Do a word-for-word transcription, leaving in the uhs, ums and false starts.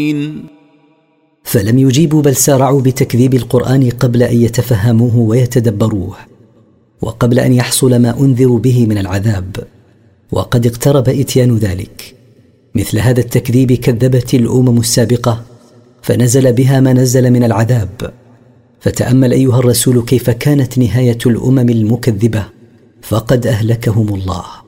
فلم يجيبوا بل سارعوا بتكذيب القرآن قبل أن يتفهموه ويتدبروه، وقبل أن يحصل ما أنذروا به من العذاب، وقد اقترب إتيان ذلك. مثل هذا التكذيب كذبت الأمم السابقة فنزل بها ما نزل من العذاب. فتأمل أيها الرسول كيف كانت نهاية الأمم المكذبة، فقد أهلكهم الله.